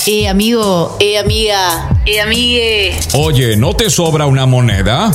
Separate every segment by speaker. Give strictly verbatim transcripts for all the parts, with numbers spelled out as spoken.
Speaker 1: Eh, amigo, eh, amiga, eh, amigue.
Speaker 2: Oye, ¿no te sobra una moneda?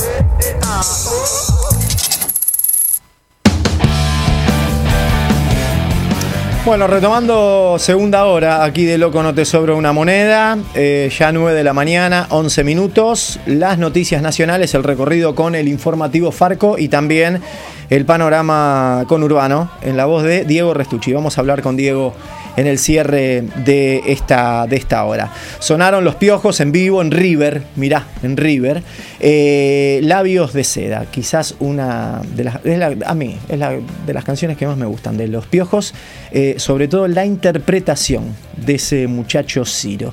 Speaker 3: Bueno, retomando segunda hora aquí de Loco No Te Sobra Una Moneda, eh, ya nueve de la mañana, once minutos, las noticias nacionales, el recorrido con el informativo Farco y también el panorama conurbano en la voz de Diego Restucci. Vamos a hablar con Diego en el cierre de esta, de esta hora. Sonaron Los Piojos en vivo en River, mirá, en River. Eh, Labios de Seda, quizás una de las, es la, a mí, es la de las canciones que más me gustan de Los Piojos, eh, sobre todo la interpretación de ese muchacho Ciro.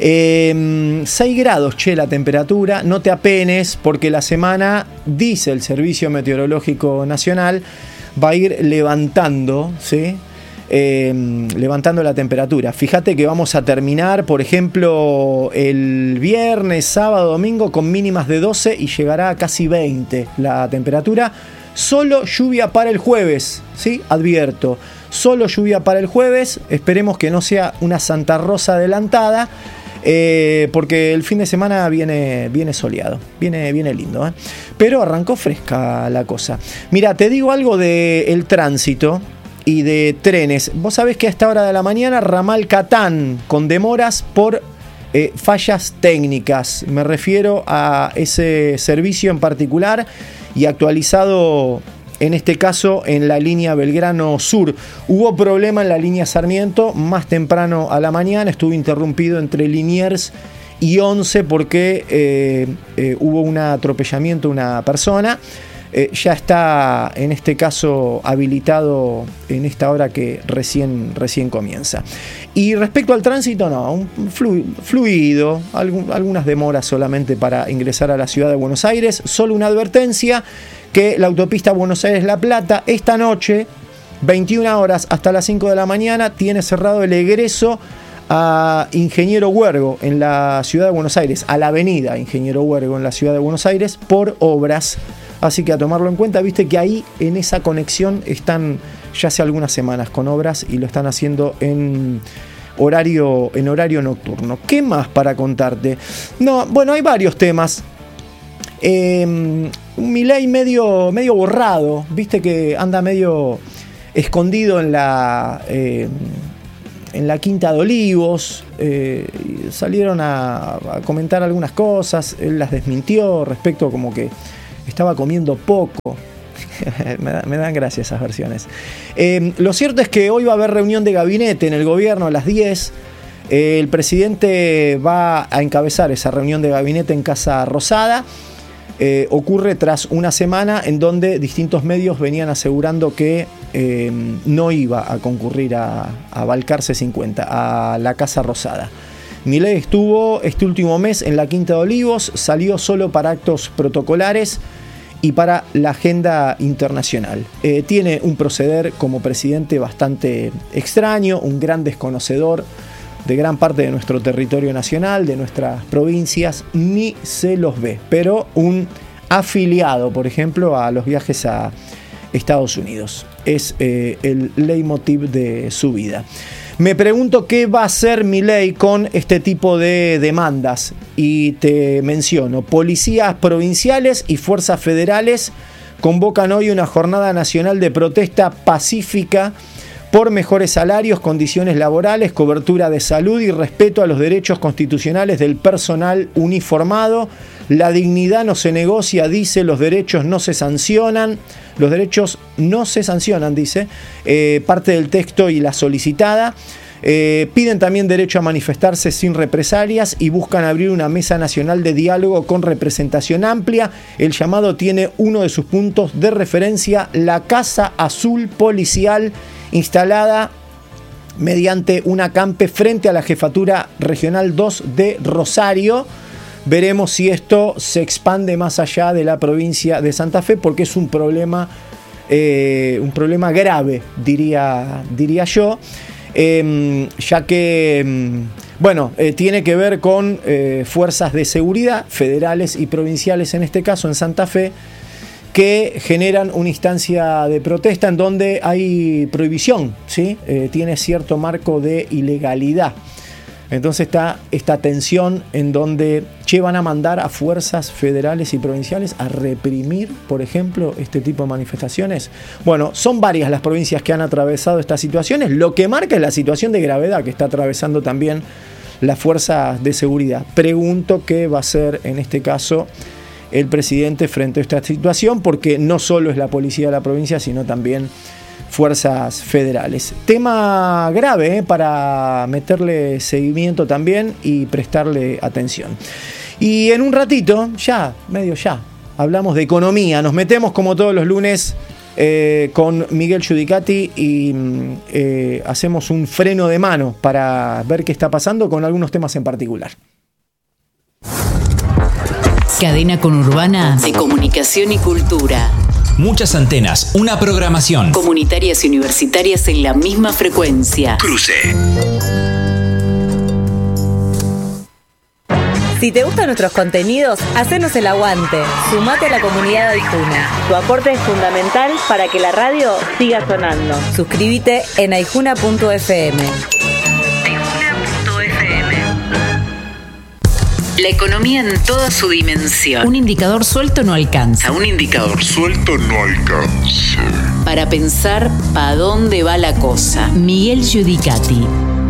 Speaker 3: Eh, seis grados, che, la temperatura, no te apenes, porque la semana, dice el Servicio Meteorológico Nacional, va a ir levantando, ¿sí? Eh, levantando la temperatura. Fíjate que vamos a terminar, por ejemplo, el viernes, sábado, domingo con mínimas de doce y llegará a casi veinte la temperatura. Solo lluvia para el jueves, ¿sí? Advierto, solo lluvia para el jueves. Esperemos que no sea una Santa Rosa adelantada, eh, porque el fin de semana viene, viene soleado, viene, viene lindo, ¿eh? Pero arrancó fresca la cosa. Mira, te digo algo del tránsito y de trenes. Vos sabés que a esta hora de la mañana ramal Catán con demoras por eh, fallas técnicas. Me refiero a ese servicio en particular y actualizado en este caso en la línea Belgrano Sur. Hubo problema en la línea Sarmiento más temprano a la mañana. Estuvo interrumpido entre Liniers y once porque eh, eh, hubo un atropellamiento a una persona. Eh, ya está en este caso habilitado en esta hora que recién, recién comienza. Y respecto al tránsito, no, un flu, fluido, algún, algunas demoras solamente para ingresar a la ciudad de Buenos Aires. Solo una advertencia, que la autopista Buenos Aires-La Plata esta noche, veintiuna horas hasta las cinco de la mañana, tiene cerrado el egreso a Ingeniero Huergo en la ciudad de Buenos Aires, a la avenida Ingeniero Huergo en la ciudad de Buenos Aires, por obras. Así que a tomarlo en cuenta, viste que ahí en esa conexión están ya hace algunas semanas con obras y lo están haciendo en horario, en horario nocturno. ¿Qué más para contarte? No, bueno, hay varios temas. Eh, un Milei medio, medio borrado, viste que anda medio escondido en la, eh, en la Quinta de Olivos. Eh, salieron a, a comentar algunas cosas, él las desmintió respecto como que estaba comiendo poco. me, da, me dan gracia esas versiones. Eh, lo cierto es que hoy va a haber reunión de gabinete en el gobierno a las diez. Eh, el presidente va a encabezar esa reunión de gabinete en Casa Rosada. Eh, ocurre tras una semana en donde distintos medios venían asegurando que eh, no iba a concurrir a, a Balcarce cincuenta, a la Casa Rosada. Milei estuvo este último mes en la Quinta de Olivos, salió solo para actos protocolares y para la agenda internacional. Eh, tiene un proceder como presidente bastante extraño, un gran desconocedor de gran parte de nuestro territorio nacional, de nuestras provincias, ni se los ve, pero un afiliado, por ejemplo, a los viajes a Estados Unidos. Es eh, el leitmotiv de su vida. Me pregunto qué va a hacer Milei con este tipo de demandas y te menciono, policías provinciales y fuerzas federales convocan hoy una jornada nacional de protesta pacífica por mejores salarios, condiciones laborales, cobertura de salud y respeto a los derechos constitucionales del personal uniformado. La dignidad no se negocia, dice, los derechos no se sancionan, los derechos no se sancionan, dice, eh, parte del texto y la solicitada. Eh, piden también derecho a manifestarse sin represalias y buscan abrir una mesa nacional de diálogo con representación amplia. El llamado tiene uno de sus puntos de referencia, la Casa Azul Policial, instalada mediante un acampe frente a la Jefatura Regional dos de Rosario. Veremos si esto se expande más allá de la provincia de Santa Fe, porque es un problema, eh, un problema grave, diría, diría yo, eh, ya que, eh, bueno, eh, tiene que ver con eh, fuerzas de seguridad, federales y provinciales en este caso, en Santa Fe, que generan una instancia de protesta en donde hay prohibición, ¿sí? Eh, tiene cierto marco de ilegalidad. Entonces está esta tensión en donde che, van a mandar a fuerzas federales y provinciales a reprimir, por ejemplo, este tipo de manifestaciones. Bueno, son varias las provincias que han atravesado estas situaciones, lo que marca es la situación de gravedad que está atravesando también las fuerzas de seguridad. Pregunto qué va a hacer en este caso el presidente frente a esta situación, porque no solo es la policía de la provincia, sino también fuerzas federales. Tema grave ¿eh? para meterle seguimiento también y prestarle atención. Y en un ratito, ya, medio ya, hablamos de economía. Nos metemos como todos los lunes eh, con Miguel Giudicati y eh, hacemos un freno de mano para ver qué está pasando con algunos temas en particular.
Speaker 1: Cadena conurbana de comunicación y cultura.
Speaker 2: Muchas antenas, una programación.
Speaker 1: Comunitarias y universitarias en la misma frecuencia.
Speaker 2: Cruce.
Speaker 4: Si te gustan nuestros contenidos, hacenos el aguante. Sumate a la comunidad de Aijuna. Tu aporte es fundamental para que la radio siga sonando. Suscríbete en aijuna punto efe eme.
Speaker 1: La economía en toda su dimensión. Un indicador suelto no alcanza. Un indicador
Speaker 5: suelto no alcanza.
Speaker 1: Para pensar para dónde va la cosa. Miguel Giudicati.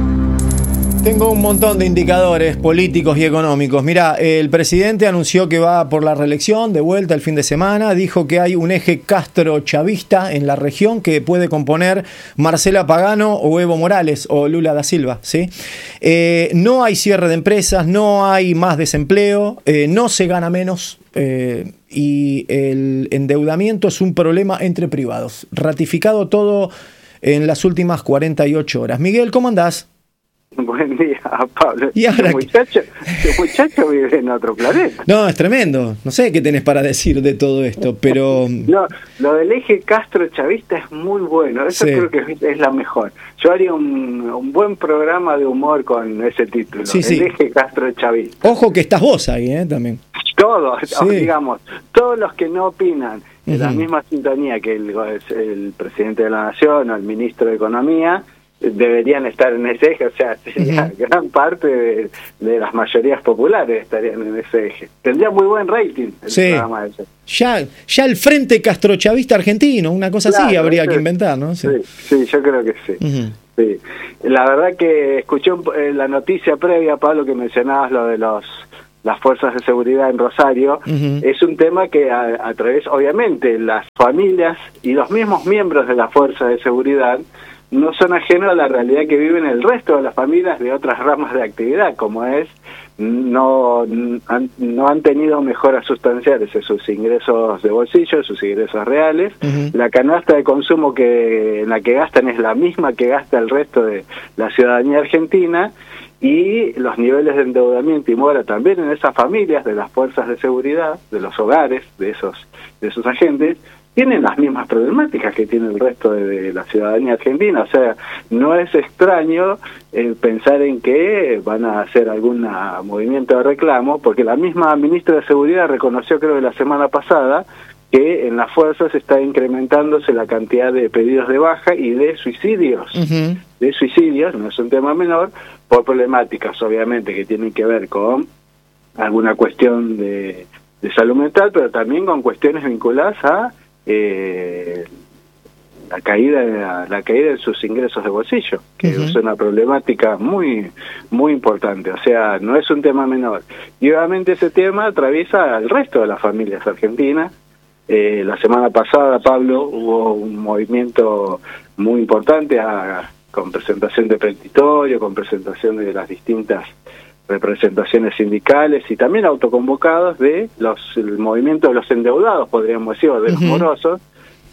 Speaker 3: Tengo un montón de indicadores políticos y económicos. Mirá, el presidente anunció que va por la reelección de vuelta el fin de semana. Dijo que hay un eje Castro-chavista en la región que puede componer Marcela Pagano o Evo Morales o Lula da Silva, ¿sí? Eh, no hay cierre de empresas, no hay más desempleo, eh, no se gana menos eh, y el endeudamiento es un problema entre privados. Ratificado todo en las últimas cuarenta y ocho horas. Miguel, ¿cómo andás?
Speaker 6: Buen día, Pablo.
Speaker 3: ¿Y ahora
Speaker 6: este muchacho, este muchacho vive en otro planeta.
Speaker 3: No, es tremendo. No sé qué tenés para decir de todo esto, pero...
Speaker 6: No, lo del eje Castro-chavista es muy bueno. Eso
Speaker 3: sí.
Speaker 6: Creo que es la mejor. Yo haría un, un buen programa de humor con ese título.
Speaker 3: Sí,
Speaker 6: el
Speaker 3: sí.
Speaker 6: eje Castro-chavista.
Speaker 3: Ojo que estás vos ahí, ¿eh? También.
Speaker 6: Todos,
Speaker 3: Sí.
Speaker 6: digamos, todos los que no opinan en
Speaker 3: Uh-huh.
Speaker 6: la misma sintonía que el, el presidente de la Nación o el ministro de Economía, deberían estar en ese eje, o sea, sería uh-huh. gran parte de, de las mayorías populares estarían en ese eje. Tendría muy buen rating el
Speaker 3: sí.
Speaker 6: programa ese.
Speaker 3: Ya, ya el Frente Castrochavista Argentino, una cosa
Speaker 6: Claro,
Speaker 3: así habría
Speaker 6: ese,
Speaker 3: que inventar, ¿no? Sí,
Speaker 6: sí, sí yo creo que sí.
Speaker 3: Uh-huh.
Speaker 6: sí. La verdad que escuché un, eh, la noticia previa, Pablo, que mencionabas lo de los las fuerzas de seguridad en Rosario. Uh-huh. Es un tema que a, a través, obviamente, las familias y los mismos miembros de las fuerzas de seguridad no son ajenos a la realidad que viven el resto de las familias de otras ramas de actividad, como es, no han, no han tenido mejoras sustanciales en sus ingresos de bolsillo, en sus ingresos reales. Uh-huh. La canasta de consumo que en la que gastan es la misma que gasta el resto de la ciudadanía argentina, y los niveles de endeudamiento y mora también en esas familias de las fuerzas de seguridad, de los hogares de esos, de esos agentes, tienen las mismas problemáticas que tiene el resto de, de la ciudadanía argentina. O sea, no es extraño eh, pensar en que van a hacer algún movimiento de reclamo, porque la misma ministra de Seguridad reconoció, creo que la semana pasada, que en las fuerzas está incrementándose la cantidad de pedidos de baja y de suicidios. Uh-huh. De suicidios, no es un tema menor, por problemáticas obviamente que tienen que ver con alguna cuestión de, de salud mental, pero también con cuestiones vinculadas a eh, la caída la, la caída de sus ingresos de bolsillo, que uh-huh. es una problemática muy muy importante. O sea, no es un tema menor. Y obviamente ese tema atraviesa al resto de las familias argentinas. Eh, la semana pasada, Pablo, hubo un movimiento muy importante a, con presentación de petitorio, con presentación de las distintas representaciones sindicales y también autoconvocados de los el movimiento de los endeudados, podríamos decir, o de los uh-huh. morosos,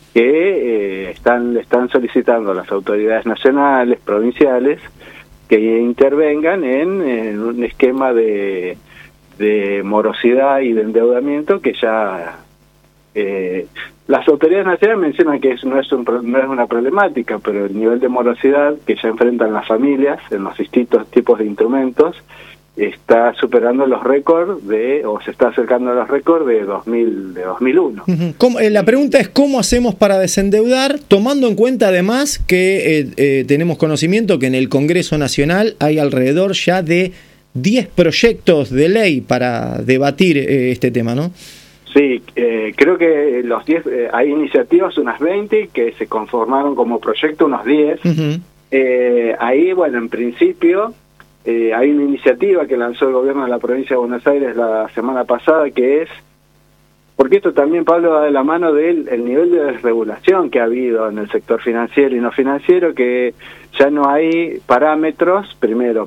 Speaker 6: que eh, están le están solicitando a las autoridades nacionales, provinciales, que intervengan en, en un esquema de, de morosidad y de endeudamiento que ya... Eh, las autoridades nacionales mencionan que eso no es, un, no es una problemática, pero el nivel de morosidad que ya enfrentan las familias en los distintos tipos de instrumentos está superando los récords de, o se está acercando a los récords de dos mil, de dos mil uno.
Speaker 3: Uh-huh. ¿Cómo, eh, la pregunta es cómo hacemos para desendeudar, tomando en cuenta además que eh, eh, tenemos conocimiento que en el Congreso Nacional hay alrededor ya de diez proyectos de ley para debatir eh, este tema, ¿no?
Speaker 6: Sí, eh, creo que los diez, eh, hay iniciativas, unas veinte, que se conformaron como proyecto, unos diez. Uh-huh. Eh, ahí, bueno, en principio... Eh, hay una iniciativa que lanzó el gobierno de la provincia de Buenos Aires la semana pasada, que es, porque esto también, Pablo, va de la mano del el nivel de desregulación que ha habido en el sector financiero y no financiero, que ya no hay parámetros, primero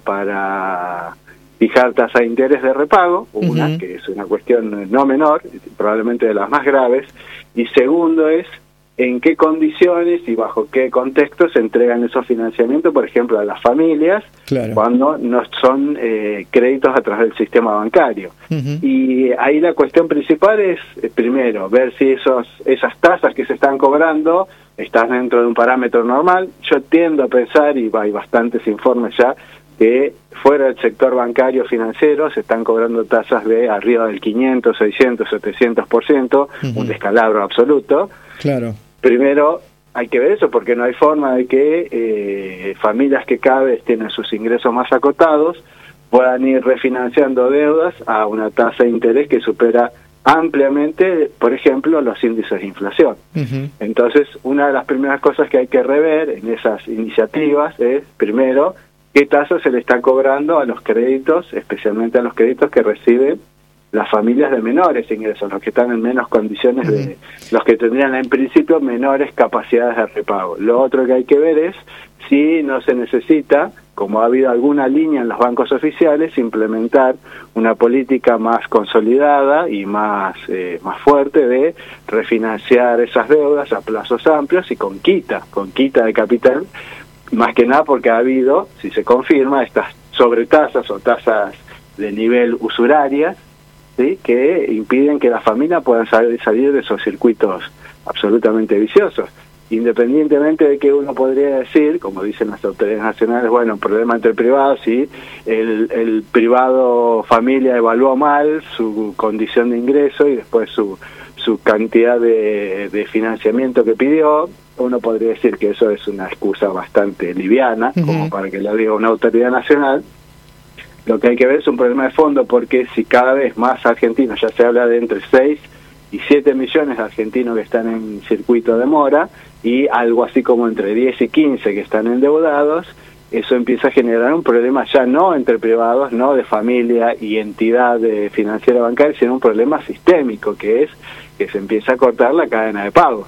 Speaker 6: para fijar tasa de interés de repago, una, uh-huh. que es una cuestión no menor, probablemente de las más graves, y segundo es en qué condiciones y bajo qué contexto se entregan esos financiamientos, por ejemplo, a las familias, claro. cuando no son eh, créditos a través del sistema bancario. Uh-huh. Y ahí la cuestión principal es, eh, primero, ver si esos esas tasas que se están cobrando están dentro de un parámetro normal. Yo tiendo a pensar, y hay bastantes informes ya, que fuera del sector bancario financiero se están cobrando tasas de arriba del quinientos, seiscientos, setecientos por ciento, uh-huh. un descalabro absoluto.
Speaker 3: Claro.
Speaker 6: Primero, hay que ver eso, porque no hay forma de que eh, familias que cada vez tienen sus ingresos más acotados puedan ir refinanciando deudas a una tasa de interés que supera ampliamente, por ejemplo, los índices de inflación. Uh-huh. Entonces, una de las primeras cosas que hay que rever en esas iniciativas es, primero, qué tasa se le está cobrando a los créditos, especialmente a los créditos que reciben las familias de menores ingresos, los que están en menos condiciones, uh-huh. de los que tendrían en principio menores capacidades de repago. Lo otro que hay que ver es si no se necesita, como ha habido alguna línea en los bancos oficiales, implementar una política más consolidada y más eh, más fuerte de refinanciar esas deudas a plazos amplios y con quita, con quita de capital, más que nada porque ha habido, si se confirma, estas sobretasas o tasas de nivel usurarias, ¿sí? que impiden que las familias puedan salir, salir de esos circuitos absolutamente viciosos. Independientemente de que uno podría decir, como dicen las autoridades nacionales, bueno, un problema entre privados, si el, el privado familia evaluó mal su condición de ingreso y después su, su cantidad de, de financiamiento que pidió, uno podría decir que eso es una excusa bastante liviana, uh-huh. como para que la diga una autoridad nacional. Lo que hay que ver es un problema de fondo, porque si cada vez más argentinos, ya se habla de entre seis y siete millones de argentinos que están en circuito de mora, y algo así como entre diez y quince que están endeudados, eso empieza a generar un problema ya no entre privados, no de familia y entidad financiera bancaria, sino un problema sistémico, que es que se empieza a cortar la cadena de pagos.